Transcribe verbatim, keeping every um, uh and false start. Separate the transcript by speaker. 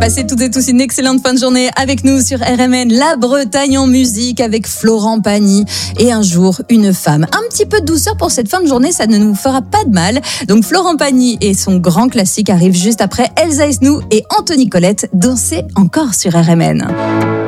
Speaker 1: Passez toutes et tous une excellente fin de journée avec nous sur R M N, la Bretagne en musique avec Florent Pagny et un jour une femme. Un petit peu de douceur pour cette fin de journée, ça ne nous fera pas de mal. Donc Florent Pagny et son grand classique arrivent juste après Elsa Esnou et Anthony Colette, Danser encore sur R M N.